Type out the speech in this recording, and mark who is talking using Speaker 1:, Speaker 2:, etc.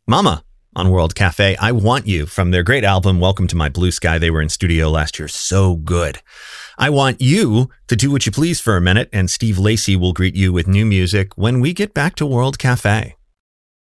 Speaker 1: Mama on World Cafe. I Want You from their great album, Welcome to My Blue Sky. They were in studio last year. So good. I want you to do what you please for a minute, and Steve Lacy will greet you with new music when we get back to World Cafe.